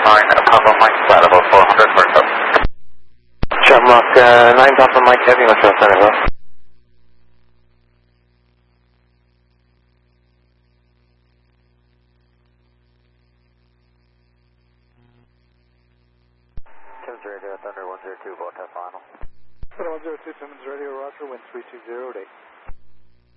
Papa Mike flat about 400 first up. Shamrock 9 Papa Mike Heavy, what's your center well? Simmons Radio, Thunder 102, Volta final. Thunder 102, Simmons Radio, Roger, wind 320 today.